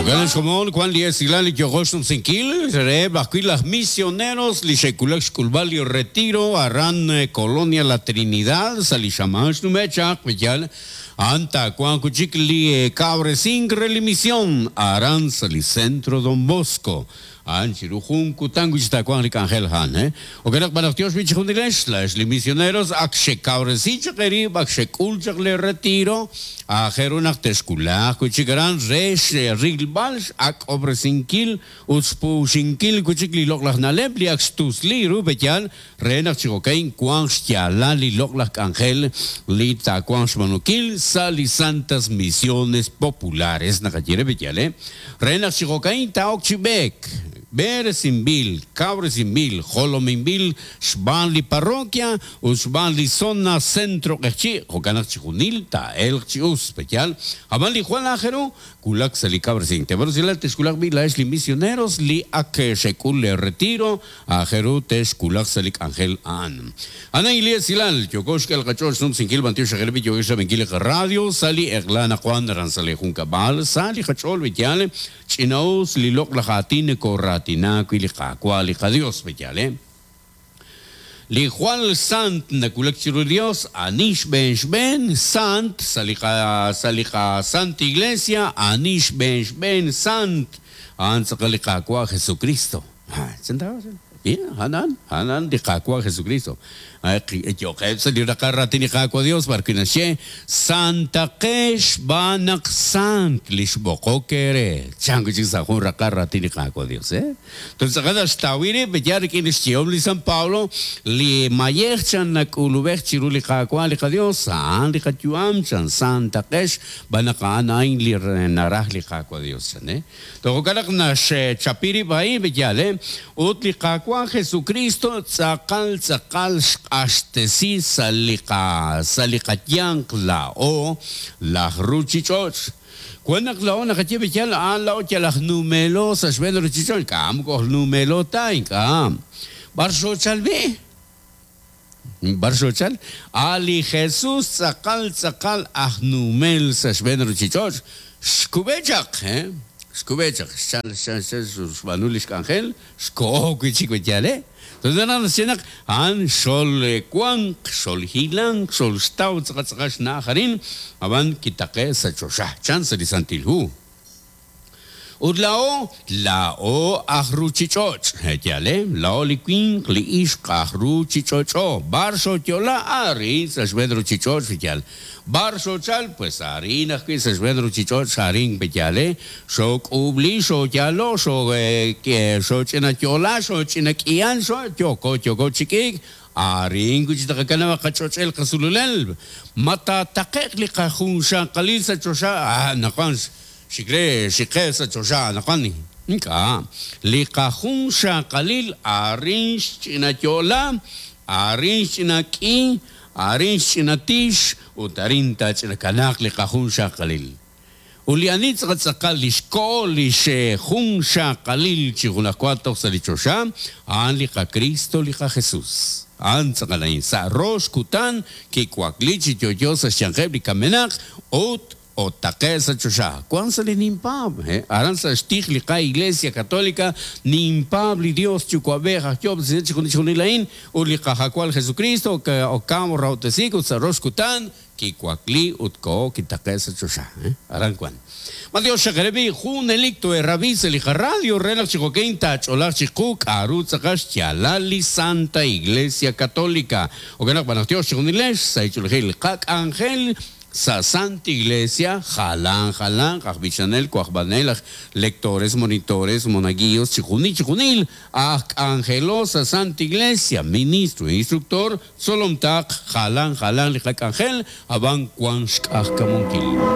Ganas como cuando día silali que gostum sinkil, seré aquí los misioneros, lisekulak skulvalio retiro, arran colonia La Trinidad, salishamans numecha, cual anta cuan cuchicli cabre sin remisión, arran salicentro Don Bosco. Anchirujun kutangu chitacuan Arcángel Han, o que no para Dios bichundiles, las misioneros akshe cabresicha querib, akshe culchak le retiro, a jerunak teskulak, kuchikaran resh riglbalsh, ak obresinkil, uspu shinkil, kuchikli loklak nalep, li akstusli rubejan, renak chicocain, kuan stialali loklak angel, li tacuan shmanukil, sali santas misiones populares, nakajire bejale, renak chicocain taok chibek. Beresimbil, Cabresimbil, Jolominbil, Shbanli parroquia, Usbanli zona centro quechi, Jocanak Chihunil, Ta El Chius, especial, Amanli Juan Ájero, Kulak Sali Cabresin, Tebersilal Teskulak Vila Esli misioneros, Li Ake Shekul le retiro, Ájero Teskulak Salik Ángel An. Ana Ilia Silal, Yokoshka el Gachos, Num Sinkil, Bantiu Shagelbi, Yogisha Benkile Radio, Sali Erlana Juan Ransale Junkabal, Sali Hachol Vitiale, Chinaus, Lilok Lajatine Corrat. Tinaku cual Dios bejale. Li Juan Sant nakulakchiru Dios anish ben Sant salika Sant Iglesia anish ben Sant anskalika kwa Jesucristo. Sentado. Bien, Hanan de Jacua Jesucristo. Yo que se dio la carra tiene Jacua Dios para que nace Santa Kesh Banak Sant Lishboko Kere. Chango chisa con la carra tiene Jacua Dios, Entonces cada estawire bellar que en li San Pablo li mayerchan na kulubech chiruli Jacua li Dios san li Jachuam chan Santa Kesh Banak anain li narah li Jacua Dios, Entonces cada chapiri bai bellale utli Jacua Jesucristo tzakal ashtesi salikatyank lao la ruchichoch. Cuando la ona que lleve ya la ocha las numelos as ven ruchichoch cam co numelo tain cam barsochal ali Jesús tzakal numel as ven ruchichoch skubechak Skubechak, sus manulis Ángel, sko kuchikuchale. Entonces la cena an sol kwang, sol hilang, sol stau tsakatsakash na harin, aban kitake sa chosha, chance di santilhu. Udlao ahruchichoch, hetiale, lao liquin, liish ahruchichocho, barso tiola ari, sasvedro chichoch, hetial. Barso chal, pues harina que sasvedro chichoch, harin hetiale, sok ubli, so yalo, so china tiola, so china kian, so tioko chikik, arin kuchitakakanama kachochel kasululel, mata takek li kahungsha kalil sa chosha, nakans. Shikre sa chosha nakani nka likahun sha kalil arinsh chinatiola arinsh chinaki arinsh chinatish utarinta chinakanak likahun sha kalil ulianit tsakal lishko lishe hun sha kalil chigunakwata salichosha an lika Cristo lika Jesús an tsakalain sa rosh kutan ki kwaklichi yoyosa shankebli kamenak ot o taquesa chosha, ¿cuán se le nimpab? Aranza stigli ka Iglesia Católica nimpabli Dios chucuabeja job se chunilain uli kahakwal Jesucristo o camo rautesico saros kutan ki kwakli utko ki taquesa chosha, aran kwan. Mateo Shakarebi jun elicto e rabis el radio relax chicoquein tach olar chikuk arut sakash chalali Santa Iglesia Católica o que no Mateo Shakunilesh saichulhil kak Ángel sa Santa Iglesia, jalan, Kajbichanel, Cuajbanel, lectores, monitores, monaguillos, chikunil, Angelos, sa Santa Iglesia, ministro, instructor, Solomtak, jalan, Lijak Angel, Aban Kwanshkaj Kamunkil.